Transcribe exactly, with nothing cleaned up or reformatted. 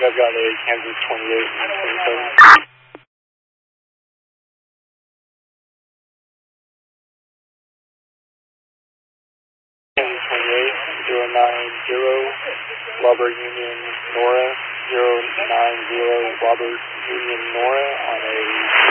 I've got a Kansas twenty-eight and twenty-seven. Kansas twenty-eight, zero nine zero, Robert Union Nora, zero nine zero, Robert Union Nora on a